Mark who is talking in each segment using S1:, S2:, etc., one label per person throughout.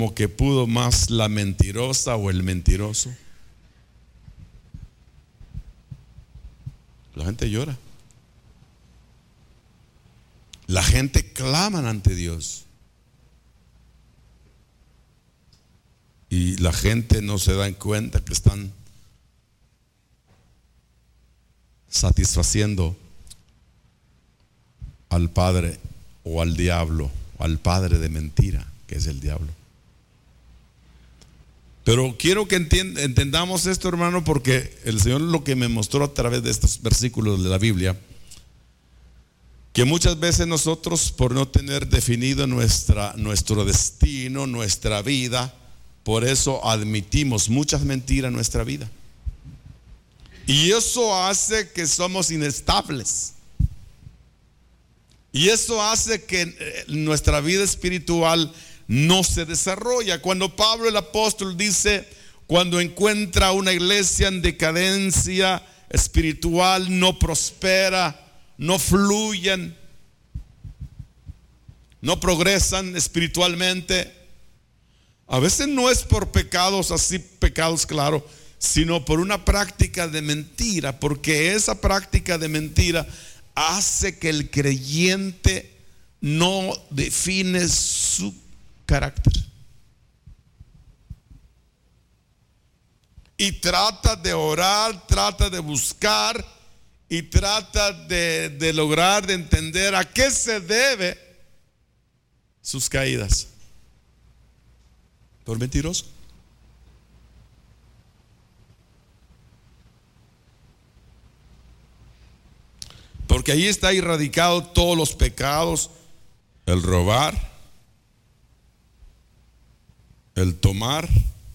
S1: como que pudo más la mentirosa o el mentiroso. La gente llora. La gente clama ante Dios. Y la gente no se da cuenta que están satisfaciendo al padre o al diablo, al padre de mentira, que es el diablo. Pero quiero que entendamos esto, hermano, porque el Señor lo que me mostró a través de estos versículos de la Biblia, que muchas veces nosotros, por no tener definido nuestro destino, nuestra vida, por eso admitimos muchas mentiras en nuestra vida. Y eso hace que somos inestables. Y eso hace que nuestra vida espiritual no se desarrolla. Cuando Pablo el apóstol dice, cuando encuentra una iglesia en decadencia espiritual, no prospera, no fluyen, no progresan espiritualmente, a veces no es por pecados así, pecados claro, sino por una práctica de mentira, porque esa práctica de mentira hace que el creyente no define su carácter y trata de orar, trata de buscar y trata de lograr, de entender a qué se debe sus caídas. Por mentiroso. Porque ahí está erradicado todos los pecados: el robar, el tomar,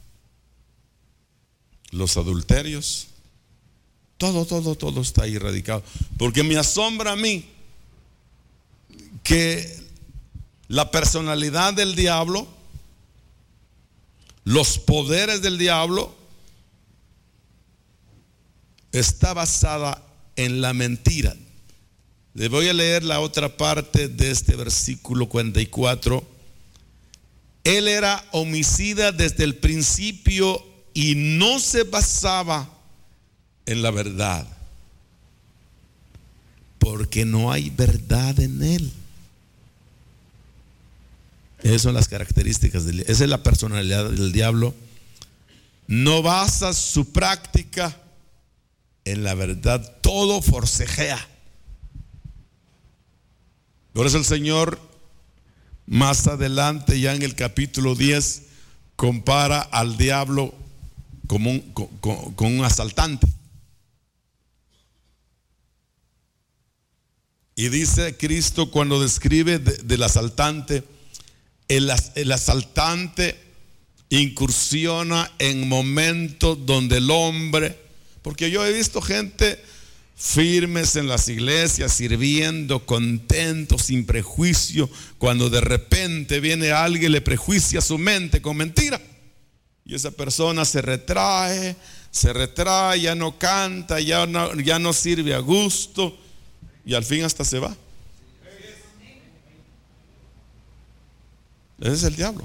S1: los adulterios, todo está ahí erradicado. Porque me asombra a mí que la personalidad del diablo, los poderes del diablo, está basada en la mentira. Le voy a leer la otra parte de este versículo 44. Él era homicida desde el principio y no se basaba en la verdad, porque no hay verdad en él. Esas son las características esa es la personalidad del diablo. No basa su práctica en la verdad, todo forcejea. Por eso el Señor más adelante, ya en el capítulo 10, compara al diablo como con un asaltante. Y dice Cristo, cuando describe del asaltante, el asaltante incursiona en momentos donde el hombre, porque yo he visto gente firmes en las iglesias, sirviendo, contentos, sin prejuicio, cuando de repente viene alguien, le prejuicia su mente con mentira, y esa persona se retrae, ya no canta, ya no sirve a gusto, y al fin hasta se va. Ese es el diablo.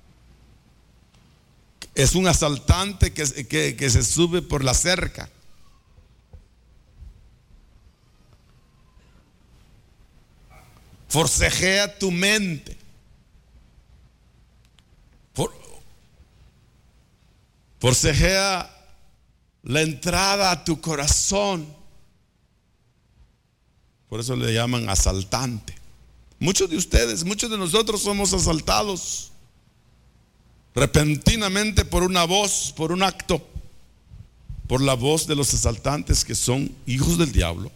S1: Es un asaltante que se sube por la cerca. Forcejea tu mente. Forcejea la entrada a tu corazón. Por eso le llaman asaltante. Muchos de ustedes, muchos de nosotros somos asaltados repentinamente por una voz, por un acto, por la voz de los asaltantes que son hijos del diablo.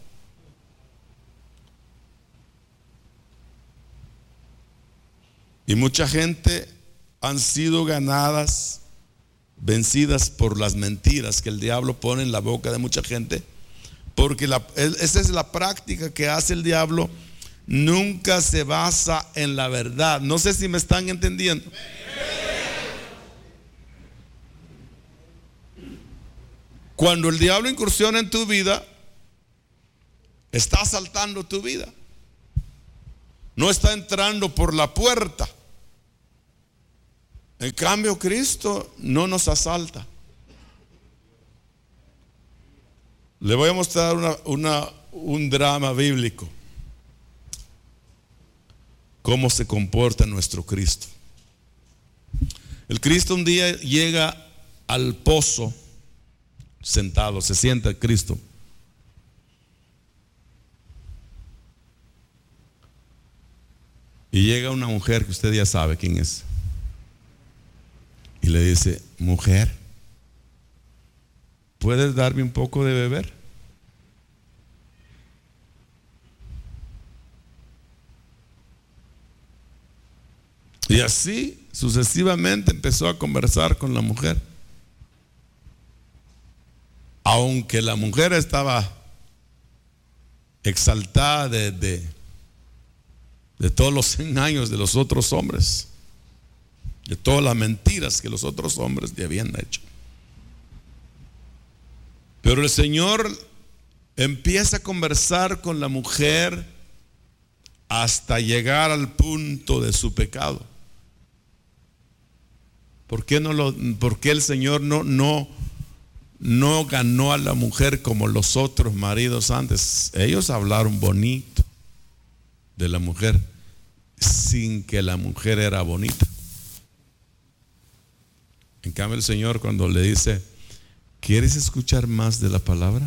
S1: Y mucha gente han sido ganadas, vencidas por las mentiras que el diablo pone en la boca de mucha gente, porque esa es la práctica que hace el diablo. Nunca se basa en la verdad. No sé si me están entendiendo. Cuando el diablo incursiona en tu vida, está asaltando tu vida. No está entrando por la puerta. En cambio, Cristo no nos asalta. Le voy a mostrar un drama bíblico. Cómo se comporta nuestro Cristo. El Cristo un día llega al pozo sentado, se sienta el Cristo. Y llega una mujer que usted ya sabe quién es. Y le dice: mujer, ¿puedes darme un poco de beber? Y así sucesivamente empezó a conversar con la mujer. Aunque la mujer estaba exaltada de todos los engaños de los otros hombres, de todas las mentiras que los otros hombres le habían hecho. Pero el Señor empieza a conversar con la mujer hasta llegar al punto de su pecado. ¿Por qué el Señor no ganó a la mujer como los otros maridos antes? Ellos hablaron bonito de la mujer, sin que la mujer era bonita. En cambio, el Señor, cuando le dice: ¿quieres escuchar más de la palabra?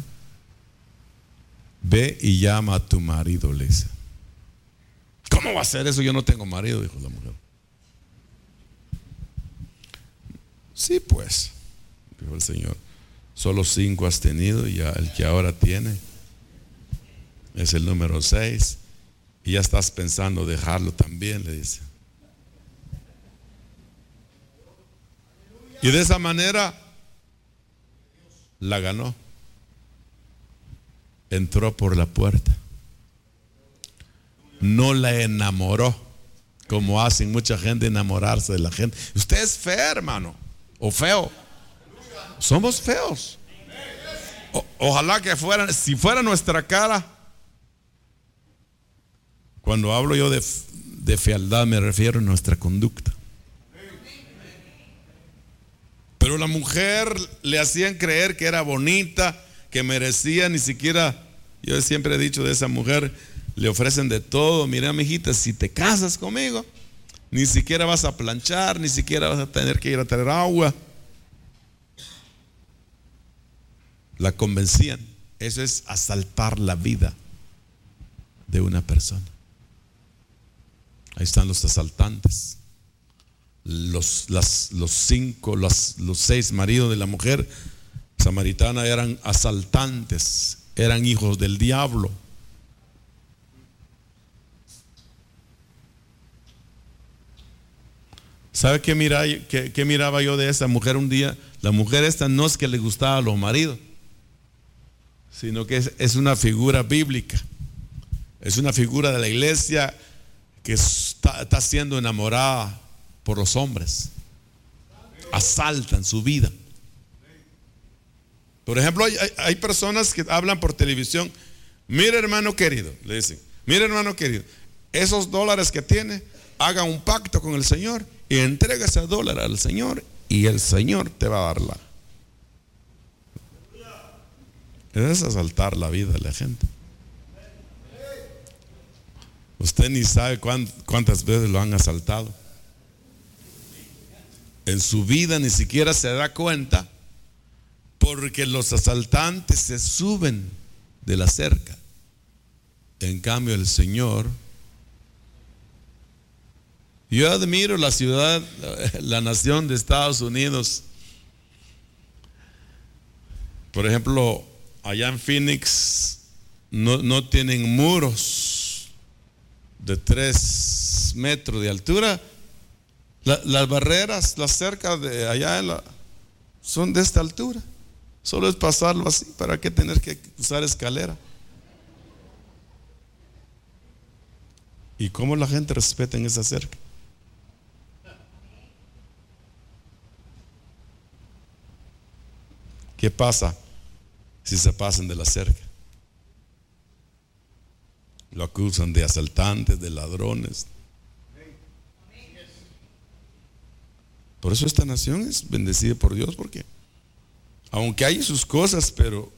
S1: Ve y llama a tu marido, le dice. ¿Cómo va a ser eso? Yo no tengo marido, dijo la mujer. Sí, pues, dijo el Señor, solo 5 has tenido, y ya el que ahora tiene es el número 6, y ya estás pensando dejarlo también, le dice. Y de esa manera la ganó. Entró por la puerta. No la enamoró, como hacen mucha gente, enamorarse de la gente. Usted es feo, hermano, o feo. Somos feos. Ojalá que si fuera nuestra cara. Cuando hablo yo de fealdad, me refiero a nuestra conducta. Pero la mujer le hacían creer que era bonita, que merecía, ni siquiera, yo siempre he dicho de esa mujer, le ofrecen de todo. Mira, mijita, si te casas conmigo, ni siquiera vas a planchar, ni siquiera vas a tener que ir a traer agua. La convencían. Eso es asaltar la vida de una persona. Ahí están los asaltantes. Los 6 maridos de la mujer samaritana eran asaltantes, eran hijos del diablo. ¿Sabe qué miraba yo de esa mujer un día? La mujer esta no es que le gustaba a los maridos, sino que es una figura bíblica. Es una figura de la iglesia que está siendo enamorada por los hombres. Asaltan su vida. Por ejemplo, hay personas que hablan por televisión. Mire, hermano querido, le dicen: mire, hermano querido, esos dólares que tiene, haga un pacto con el Señor y entrega ese dólar al Señor, y el Señor te va a dar la. Es asaltar la vida de la gente. Usted ni sabe cuántas veces lo han asaltado. En su vida ni siquiera se da cuenta, porque los asaltantes se suben de la cerca. En cambio, el Señor. Yo admiro la ciudad, la nación de Estados Unidos. Por ejemplo, allá en Phoenix no tienen muros de 3 metros de altura. Las barreras, las cercas de allá son de esta altura. Solo es pasarlo así. ¿Para qué tener que usar escalera? ¿Y cómo la gente respeta en esa cerca? ¿Qué pasa si se pasan de la cerca? Lo acusan de asaltantes, de ladrones. Por eso esta nación es bendecida por Dios, porque aunque hay sus cosas,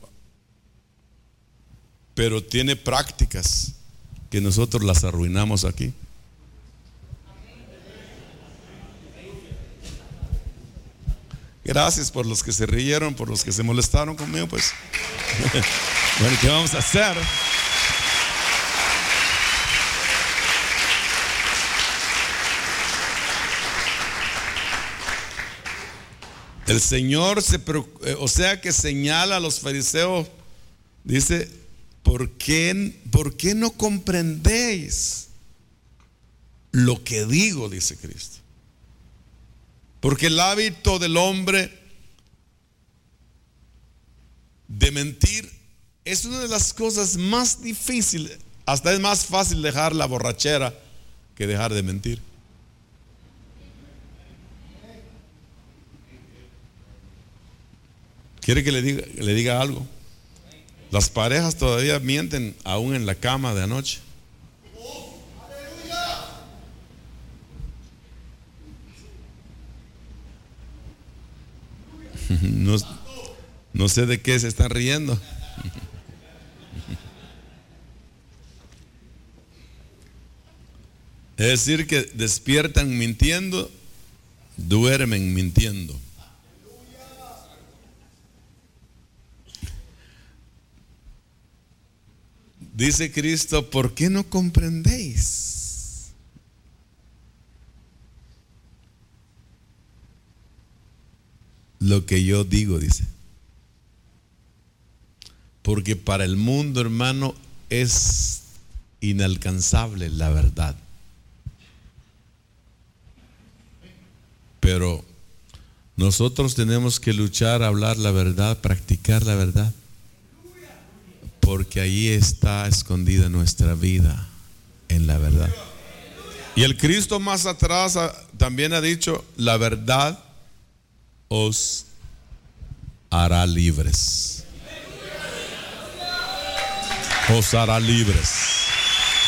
S1: pero tiene prácticas que nosotros las arruinamos aquí. Gracias por los que se rieron, por los que se molestaron conmigo, pues. Bueno, ¿qué vamos a hacer? El Señor que señala a los fariseos, dice, ¿por qué no comprendéis lo que digo? Dice Cristo. Porque el hábito del hombre de mentir es una de las cosas más difíciles. Hasta es más fácil dejar la borrachera que dejar de mentir. ¿Quiere que le diga algo? Las parejas todavía mienten aún en la cama de anoche. No sé de qué se están riendo. Es decir, que despiertan mintiendo, duermen mintiendo. Dice Cristo, ¿por qué no comprendéis? Lo que yo digo, dice. Porque para el mundo, hermano, es inalcanzable la verdad. Pero nosotros tenemos que luchar a hablar la verdad, practicar la verdad. Porque ahí está escondida nuestra vida, en la verdad. Y el Cristo más atrás también ha dicho, la verdad os hará libres. Os hará libres.